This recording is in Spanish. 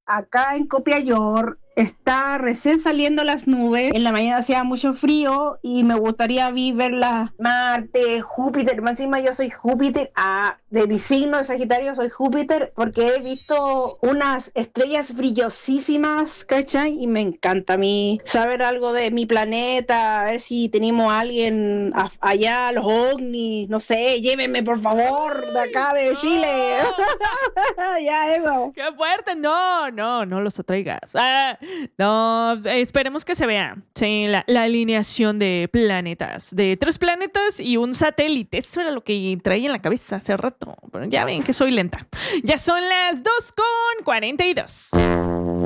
acá en Copiapó está recién saliendo las nubes. En la mañana hacía mucho frío y me gustaría ver las Marte, Júpiter. Más encima yo soy Júpiter. De mi signo de Sagitario soy Júpiter porque he visto unas estrellas brillosísimas, ¿cachai? Y me encanta a mí saber algo de mi planeta, a ver si tenemos a alguien allá, los ovnis, no sé, llévenme por favor de acá de Chile. Ya eso. ¡Qué fuerte! No los atraigas. No, esperemos que se vea. Sí, la alineación de planetas. De 3 planetas y un satélite. Eso era lo que traía en la cabeza hace rato. Pero ya ven que soy lenta. Ya son las 2:42.